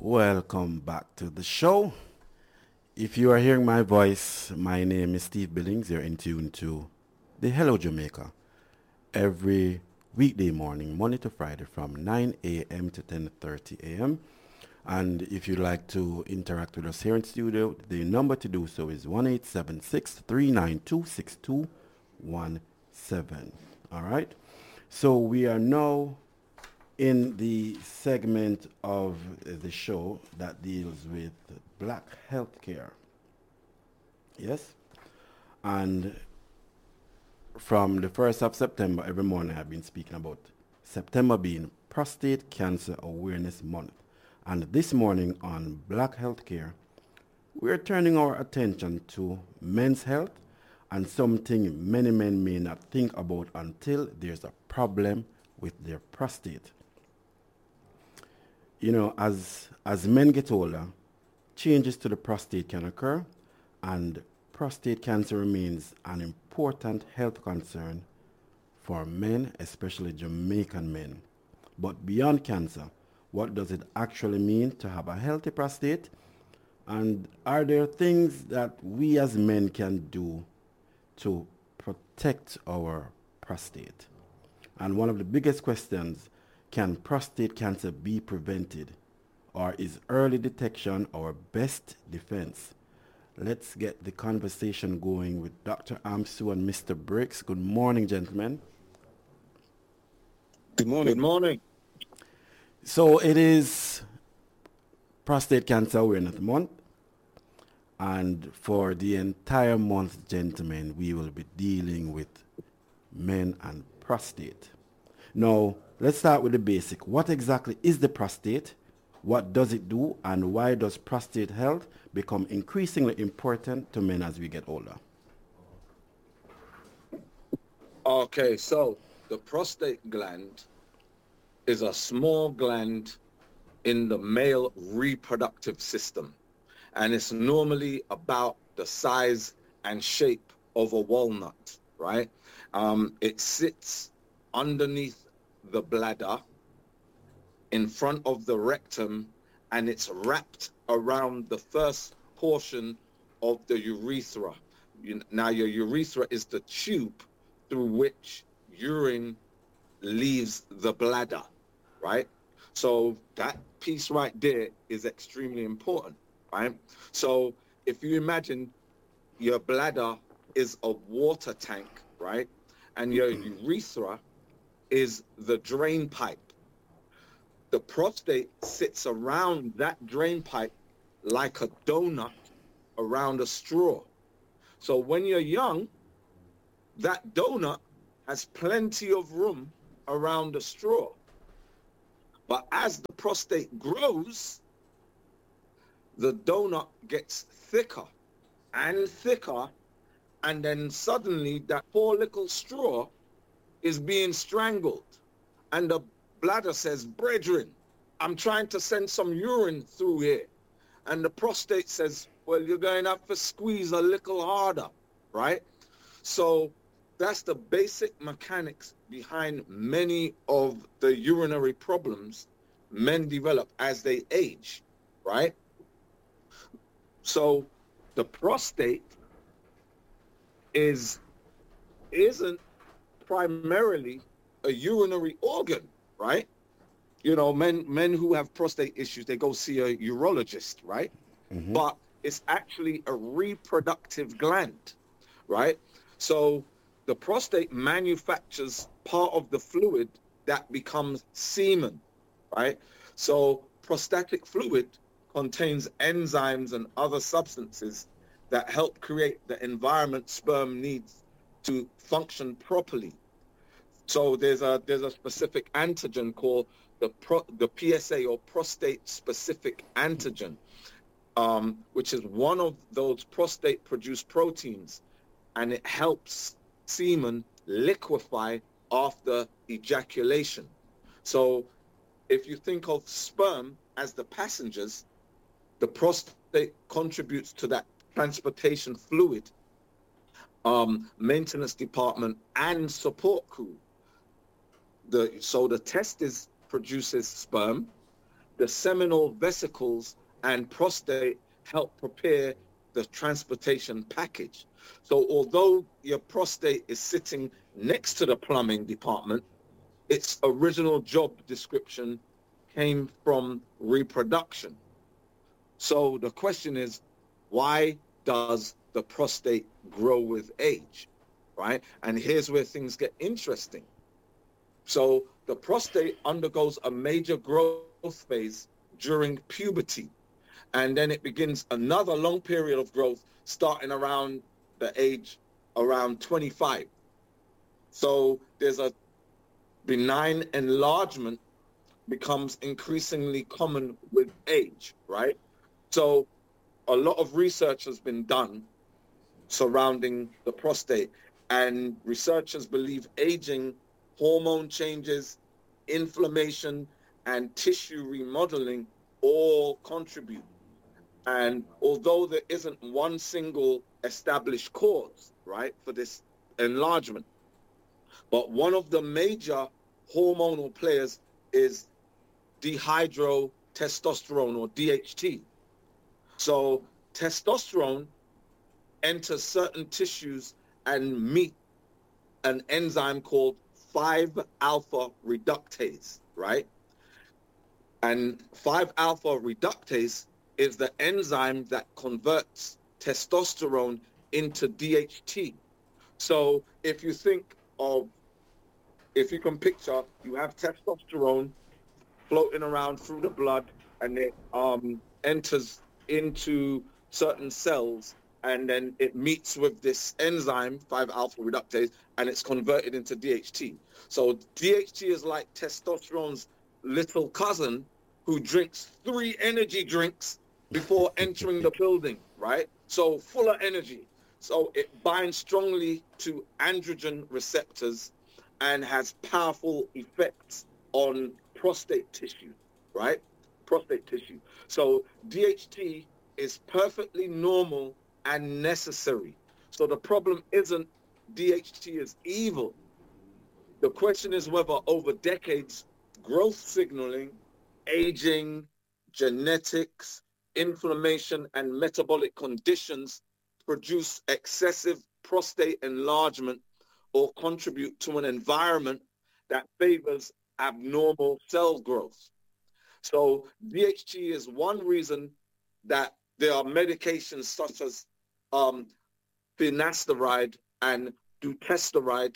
Welcome back to the show. If you are hearing my voice, my name is Steve Billings. You're in tune to the Hello Jamaica every weekday morning, Monday to Friday from 9 a.m. to 10:30 a.m. And if you'd like to interact with us here in studio, the number to do so is 1-876-392-6217. All right? So we are now in the segment of the show that deals with black healthcare. Yes? And from the 1st of September, every morning I've been speaking about September being Prostate Cancer Awareness Month. And this morning on Black Healthcare, we're turning our attention to men's health and something many men may not think about until there's a problem with their prostate. You know, as men get older, changes to the prostate can occur, and prostate cancer remains an important health concern for men, especially Jamaican men. But beyond cancer, what does it actually mean to have a healthy prostate? And are there things that we as men can do to protect our prostate? And one of the biggest questions, can prostate cancer be prevented? Or is early detection our best defense? Let's get the conversation going with Dr. Amsu and Mr. Briggs. Good morning, gentlemen. Good morning. Good morning. So it is Prostate Cancer Awareness Month. And for the entire month, gentlemen, we will be dealing with men and prostate. Now, let's start with the basic. What exactly is the prostate? What does it do? And why does prostate health become increasingly important to men as we get older? Okay, so the prostate gland is a small gland in the male reproductive system, and it's normally about the size and shape of a walnut, right? It sits underneath the bladder in front of the rectum, and it's wrapped around the first portion of the urethra. Now, your urethra is the tube through which urine leaves the bladder, right? So that piece right there is extremely important, right? So if you imagine your bladder is a water tank, right? And your urethra is the drain pipe. The prostate sits around that drain pipe like a donut around a straw. So when you're young, that donut has plenty of room around the straw. But as the prostate grows, the donut gets thicker and thicker, and then suddenly that poor little straw is being strangled. And the bladder says, brethren, I'm trying to send some urine through here. And the prostate says, well, you're going to have to squeeze a little harder, right? So that's the basic mechanics behind many of the urinary problems men develop as they age, right? So the prostate isn't primarily a urinary organ, right? You know, men who have prostate issues, they go see a urologist, right? Mm-hmm. But it's actually a reproductive gland, right? So the prostate manufactures part of the fluid that becomes semen, right? So prostatic fluid contains enzymes and other substances that help create the environment sperm needs to function properly. So there's a specific antigen called the PSA, or prostate specific antigen, which is one of those prostate produced proteins, and it helps semen liquefy after ejaculation. So if you think of sperm as the passengers, the prostate contributes to that transportation fluid, maintenance department, and support crew. So the testis produces sperm, the seminal vesicles and prostate help prepare the transportation package. So although your prostate is sitting next to the plumbing department, its original job description came from reproduction. So the question is, why does the prostate grow with age, right? And here's where things get interesting. So the prostate undergoes a major growth phase during puberty, and then it begins another long period of growth starting around the age around 25. So there's a benign enlargement becomes increasingly common with age, right? So a lot of research has been done surrounding the prostate, and researchers believe aging, hormone changes, inflammation, and tissue remodeling all contribute. And although there isn't one single established cause, right, for this enlargement, but one of the major hormonal players is dihydrotestosterone, or DHT. So testosterone enters certain tissues and meet an enzyme called 5-alpha reductase, right? And 5-alpha reductase is the enzyme that converts testosterone into DHT. So if you think of, if you can picture, you have testosterone floating around through the blood, and it enters into certain cells, and then it meets with this enzyme 5-alpha reductase, and it's converted into DHT. So DHT is like testosterone's little cousin who drinks 3 energy drinks before entering the building, right? So full of energy. So it binds strongly to androgen receptors and has powerful effects on prostate tissue, right? Prostate tissue. So DHT is perfectly normal and necessary. So the problem isn't DHT is evil. The question is whether over decades, growth signaling, aging, genetics, inflammation, and metabolic conditions produce excessive prostate enlargement or contribute to an environment that favors abnormal cell growth. So DHT is one reason that there are medications such as finasteride and dutasteride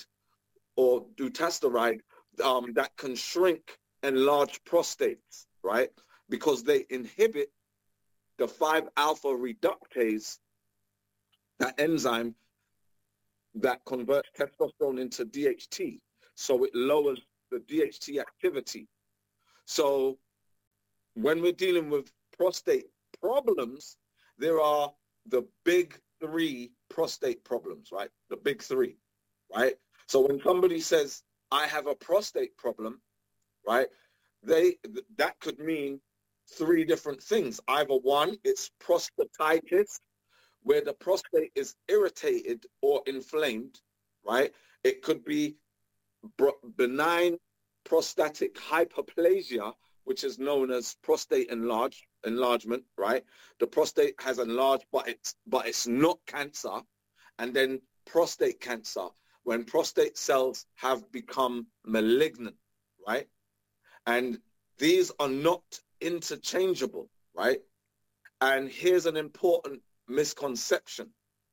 that can shrink enlarged prostates, right? Because they inhibit the 5-alpha reductase, that enzyme that converts testosterone into DHT. So it lowers the DHT activity. So when we're dealing with prostate problems, there are the big 3 prostate problems, right? The big 3, right? So when somebody says, I have a prostate problem, right? That could mean 3 different things. Either one, it's prostatitis, where the prostate is irritated or inflamed, right? It could be benign prostatic hyperplasia, which is known as prostate enlargement, right? The prostate has enlarged, but it's not cancer. And then prostate cancer, when prostate cells have become malignant, right? And these are not interchangeable, right? And here's an important misconception.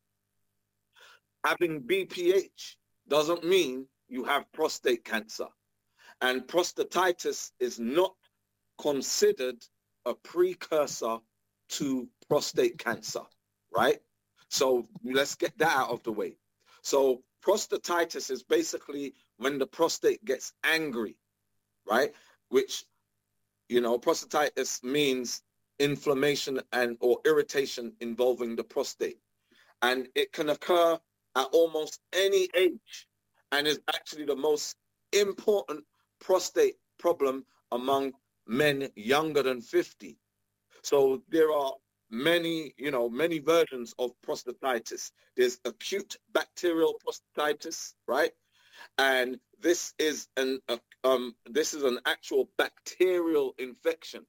Having BPH doesn't mean you have prostate cancer. And prostatitis is not considered a precursor to prostate cancer, right? So let's get that out of the way. So prostatitis is basically when the prostate gets angry, right? Which, prostatitis means inflammation and or irritation involving the prostate. And it can occur at almost any age and is actually the most important prostate problem among men younger than 50. So there are many versions of prostatitis. There's acute bacterial prostatitis, right? And this is an actual bacterial infection.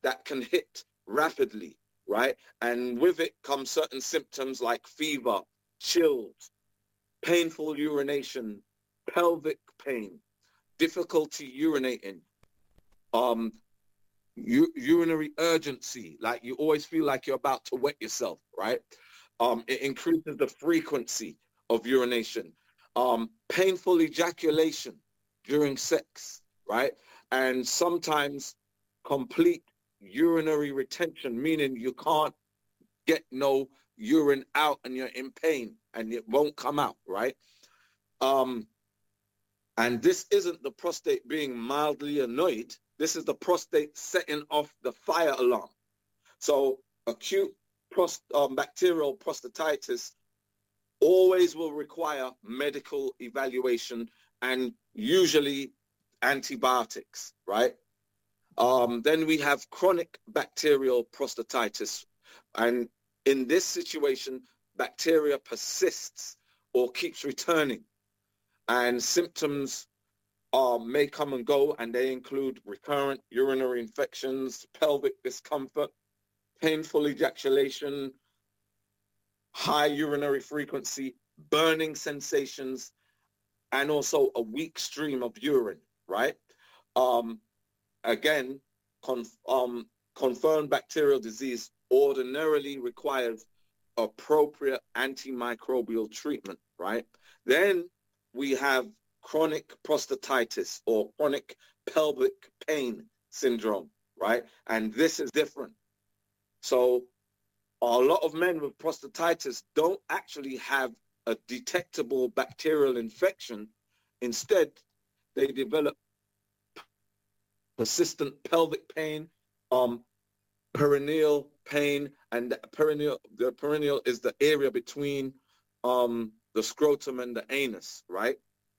that can hit rapidly, right? And with it come certain symptoms like fever, chills, painful urination, pelvic pain, difficulty urinating, um, urinary urgency, like you always feel like you're about to wet yourself, right? It increases the frequency of urination, painful ejaculation during sex, right? And sometimes complete urinary retention, meaning you can't get no urine out and you're in pain and it won't come out, right? Um, and this isn't the prostate being mildly annoyed. This is the prostate setting off the fire alarm. So acute bacterial prostatitis always will require medical evaluation and usually antibiotics, right? Then we have chronic bacterial prostatitis. And in this situation, bacteria persists or keeps returning. And symptoms may come and go, and they include recurrent urinary infections, pelvic discomfort, painful ejaculation, high urinary frequency, burning sensations, and also a weak stream of urine, right? Again, confirmed bacterial disease ordinarily requires appropriate antimicrobial treatment, right? Then we have chronic prostatitis or chronic pelvic pain syndrome, right? And this is different. So a lot of men with prostatitis don't actually have a detectable bacterial infection. Instead, they develop persistent pelvic pain, perineal pain, and the perineal is the area between the scrotum and the anus, right?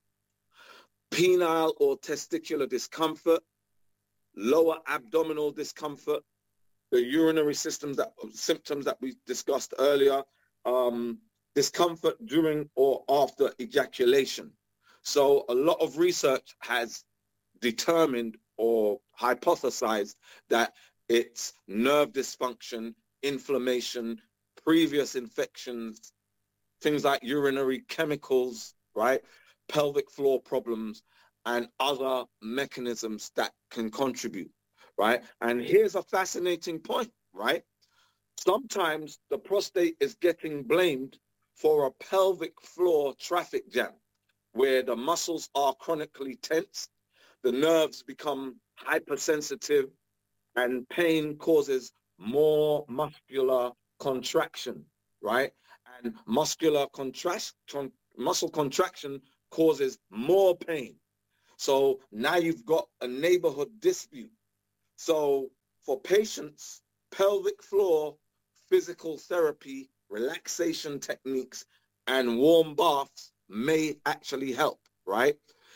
Penile or testicular discomfort, lower abdominal discomfort, the urinary symptoms that we discussed earlier, discomfort during or after ejaculation. So a lot of research has determined or hypothesized that it's nerve dysfunction, inflammation, previous infections, things like urinary chemicals, right? Pelvic floor problems, and other mechanisms that can contribute, right? And here's a fascinating point, right? Sometimes the prostate is getting blamed for a pelvic floor traffic jam where the muscles are chronically tense, the nerves become hypersensitive, and pain causes more muscular contraction, right? And muscle contraction causes more pain. So now you've got a neighborhood dispute. So for patients, pelvic floor physical therapy, relaxation techniques, and warm baths may actually help, right?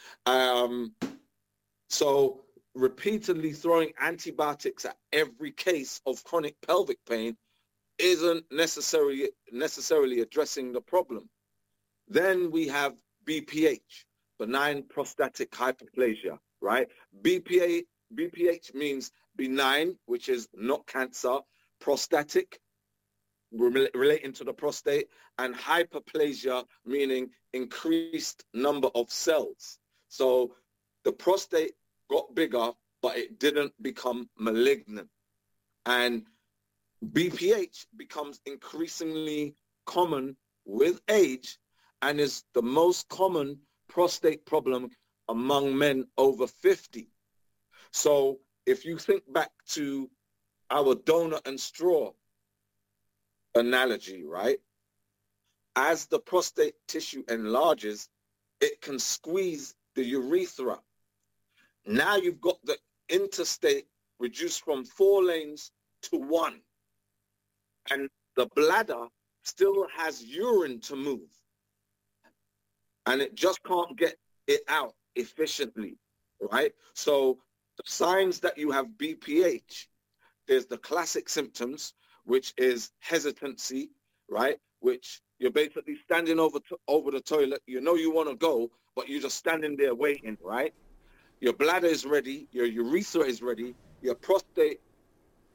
So repeatedly throwing antibiotics at every case of chronic pelvic pain isn't necessarily addressing the problem. Then we have BPH, benign prostatic hyperplasia, right? BPH means benign, which is not cancer, prostatic, relating to the prostate, and hyperplasia, meaning increased number of cells. So the prostate got bigger, but it didn't become malignant. And BPH becomes increasingly common with age and is the most common prostate problem among men over 50. So if you think back to our donut and straw analogy, right? As the prostate tissue enlarges, it can squeeze the urethra. Now you've got the interstate reduced from 4 lanes to 1. And the bladder still has urine to move. And it just can't get it out efficiently, right? So the signs that you have BPH, there's the classic symptoms, which is hesitancy, right? Which you're basically standing over the toilet. You know you want to go, but you're just standing there waiting, right? Your bladder is ready, your urethra is ready, your prostate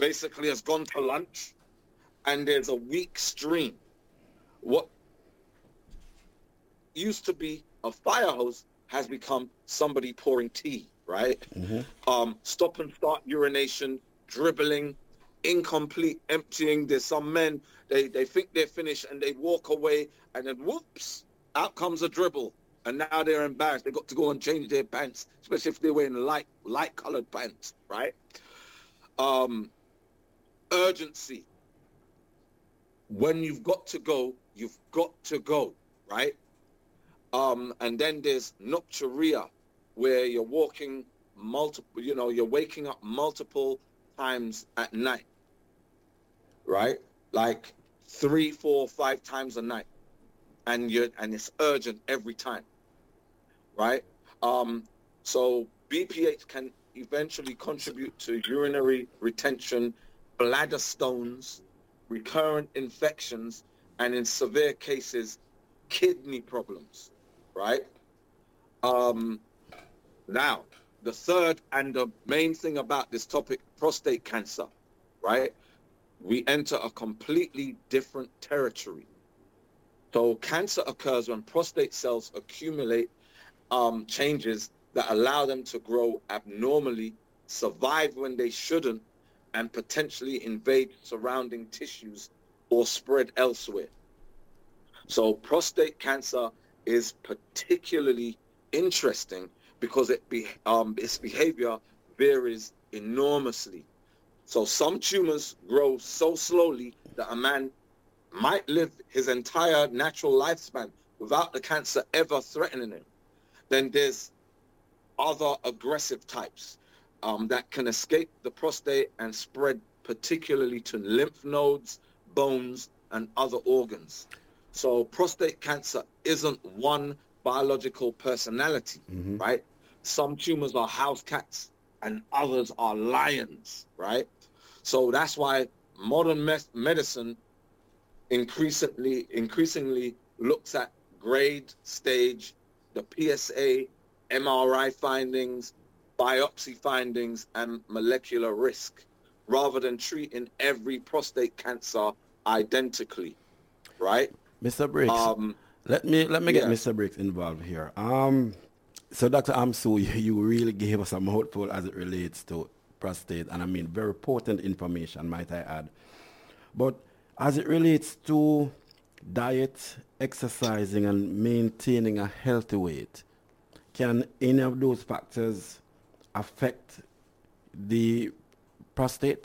basically has gone to lunch and there's a weak stream. What used to be a fire hose has become somebody pouring tea, right? Stop and start urination, dribbling, incomplete emptying. There's some men, they think they're finished and they walk away and then whoops, out comes a dribble. And now they're embarrassed. They got to go and change their pants, especially if they're wearing light colored pants, right? Urgency. When you've got to go, right? And then there's nocturia, where you're walking multiple, you're waking up multiple times at night, right? Like 3, 4, 5 times a night. And it's urgent every time, right? So BPH can eventually contribute to urinary retention, bladder stones, recurrent infections, and in severe cases, kidney problems, right? Now, the third and the main thing about this topic, prostate cancer, right? We enter a completely different territory. So cancer occurs when prostate cells accumulate changes that allow them to grow abnormally, survive when they shouldn't, and potentially invade surrounding tissues or spread elsewhere. So prostate cancer is particularly interesting because its behavior varies enormously. So some tumors grow so slowly that a man might live his entire natural lifespan without the cancer ever threatening him. Then there's other aggressive types that can escape the prostate and spread particularly to lymph nodes, bones, and other organs. So prostate cancer isn't one biological personality, right? Some tumors are house cats and others are lions, right? So that's why modern medicine increasingly looks at grade, stage, the PSA, MRI findings, biopsy findings, and molecular risk, rather than treating every prostate cancer identically, right? Mr. Briggs, let me get Mr. Briggs involved here. So Dr. Amsu, you really gave us a mouthful as it relates to prostate, and I mean very potent information, might I add. But as it relates to diet, exercising, and maintaining a healthy weight, can any of those factors affect the prostate?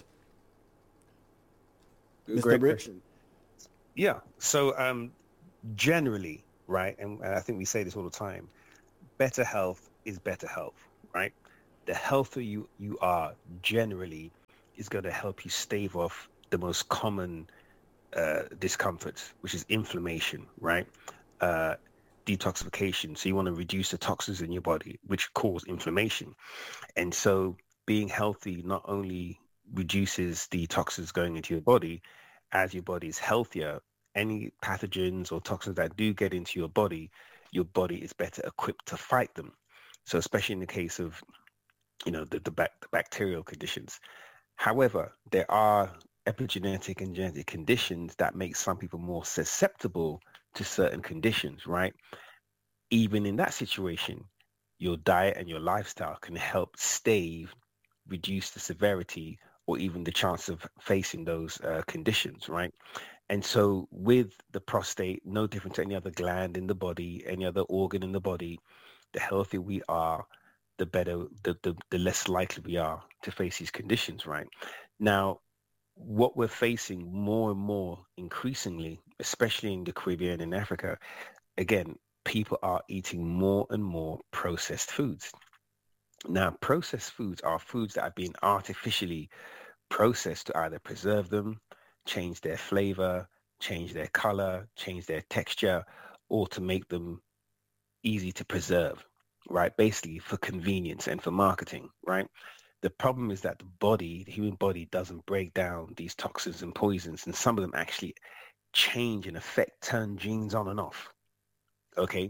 Mr. Briggs? Yeah. So generally, right, and I think we say this all the time, better health is better health, right? The healthier you are generally is going to help you stave off the most common discomforts, which is inflammation, right? Detoxification. So you want to reduce the toxins in your body, which cause inflammation. And so being healthy not only reduces the toxins going into your body, as your body is healthier, any pathogens or toxins that do get into your body is better equipped to fight them. So especially in the case of, the bacterial conditions. However, there are epigenetic and genetic conditions that make some people more susceptible to certain conditions, right? Even in that situation, your diet and your lifestyle can help reduce the severity or even the chance of facing those conditions, right? And so with the prostate, no different to any other gland in the body, any other organ in the body, the healthier we are, the better, the less likely we are to face these conditions, right? Now, what we're facing more and more increasingly, especially in the Caribbean and Africa, again, people are eating more and more processed foods. Now, processed foods are foods that are being artificially processed to either preserve them, change their flavor, change their color, change their texture, or to make them easy to preserve, right? Basically for convenience and for marketing, right? The problem is that the human body doesn't break down these toxins and poisons, and some of them actually change and turn genes on and off, okay?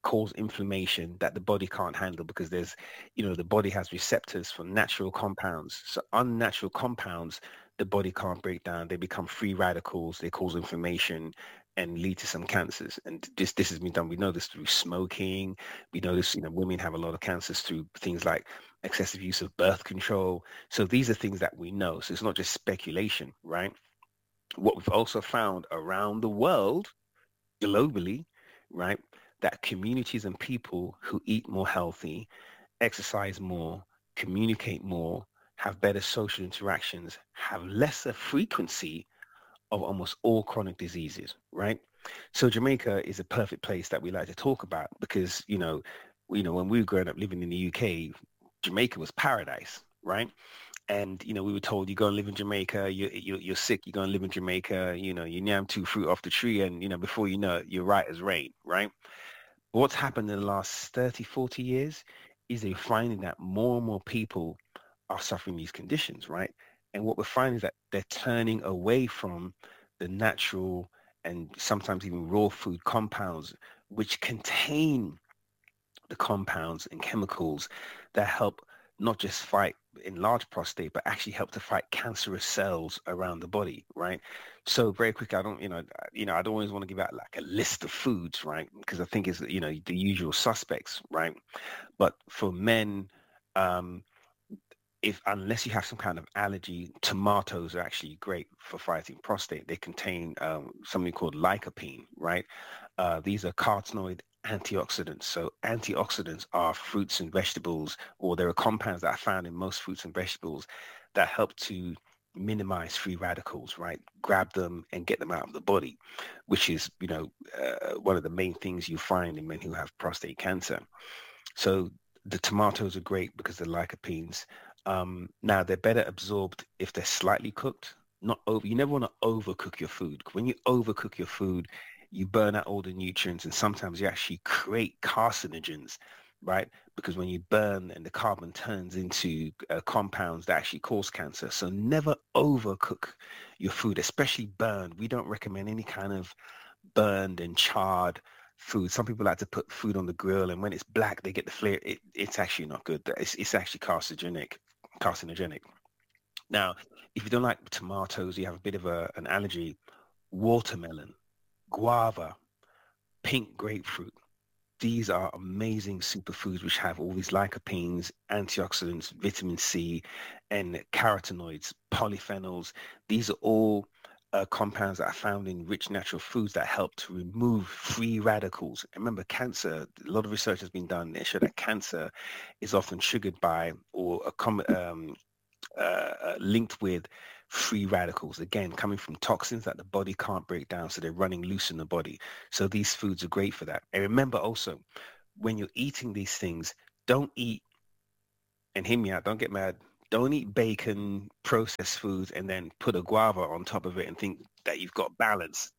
cause inflammation that the body can't handle, because there's, the body has receptors for natural compounds. So unnatural compounds, the body can't break down. They become free radicals. They cause inflammation and lead to some cancers. And this has been done. We know this through smoking. We know this, women have a lot of cancers through things like excessive use of birth control. So these are things that we know. So it's not just speculation, right? What we've also found around the world, globally, right, that communities and people who eat more healthy, exercise more, communicate more, have better social interactions, have lesser frequency of almost all chronic diseases, right? So Jamaica is a perfect place that we like to talk about because, when we were growing up living in the UK, Jamaica was paradise, right? And, we were told you go and live in Jamaica, you're sick, you go and live in Jamaica, you nab 2 fruit off the tree and, before you know it, you're right as rain, right? What's happened in the last 30, 40 years is they're finding that more and more people are suffering these conditions, right? And what we're finding is that they're turning away from the natural and sometimes even raw food compounds, which contain the compounds and chemicals that help not just fight enlarged prostate, but actually help to fight cancerous cells around the body, right? So very quickly, I don't always want to give out like a list of foods, right? Because I think it's, the usual suspects, right? But for men, unless you have some kind of allergy, tomatoes are actually great for fighting prostate. They contain something called lycopene, right? These are carotenoid antioxidants. So antioxidants are fruits and vegetables, or there are compounds that are found in most fruits and vegetables that help to minimize free radicals, right? Grab them and get them out of the body, which is, one of the main things you find in men who have prostate cancer. So the tomatoes are great because they're lycopenes. Now they're better absorbed if they're slightly cooked, not over. You never want to overcook your food. When you overcook your food, you burn out all the nutrients, and sometimes you actually create carcinogens, right? Because when you burn and the carbon turns into compounds that actually cause cancer. So never overcook your food, especially burned. We don't recommend any kind of burned and charred food. Some people like to put food on the grill, and when it's black, they get the flare. It's actually not good. It's actually carcinogenic. Now, if you don't like tomatoes, you have a bit of an allergy, watermelon, guava, pink grapefruit. These are amazing superfoods which have all these lycopenes, antioxidants, vitamin C, and carotenoids, polyphenols. These are all compounds that are found in rich natural foods that help to remove free radicals. And remember, cancer, a lot of research has been done. They show that cancer is often triggered by or linked with free radicals, again, coming from toxins that the body can't break down, so they're running loose in the body. So these foods are great for that. And remember also, when you're eating these things, don't eat, and hear me out, don't get mad, don't eat bacon, processed foods, and then put a guava on top of it and think that you've got balance.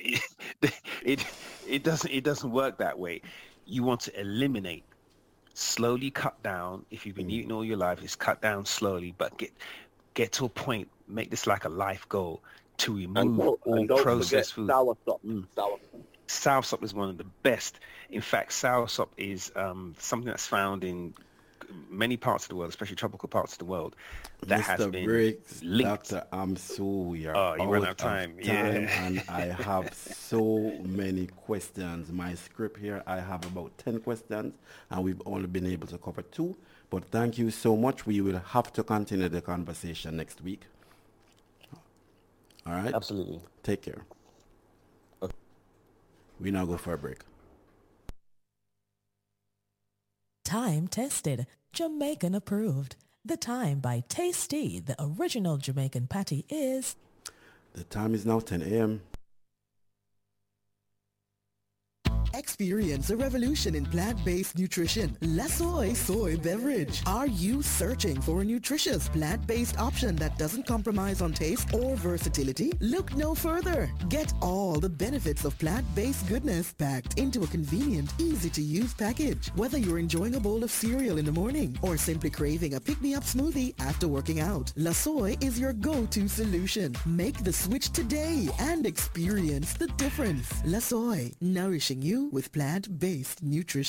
It doesn't work that way. You want to eliminate, slowly cut down. If you've been eating all your life, just cut down slowly, but get to a point, make this like a life goal to remove all processed food. Soursop is one of the best. In fact, soursop is something that's found in many parts of the world, especially tropical parts of the world, that has been Briggs, linked. Dr. we are Oh, you run out of time. Yeah. And I have so many questions. My script here, I have about 10 questions, and we've only been able to cover 2. But thank you so much. We will have to continue the conversation next week. All right? Absolutely. Take care. Okay. We now go for a break. Time tested, Jamaican approved. The time by Tasty, the original Jamaican patty, is... The time is now 10 a.m. Experience a revolution in plant-based nutrition. Lasoy Soy Beverage. Are you searching for a nutritious plant-based option that doesn't compromise on taste or versatility? Look no further. Get all the benefits of plant-based goodness packed into a convenient, easy-to-use package. Whether you're enjoying a bowl of cereal in the morning or simply craving a pick-me-up smoothie after working out, Lasoy is your go-to solution. Make the switch today and experience the difference. Lasoy, nourishing you with plant-based nutrition.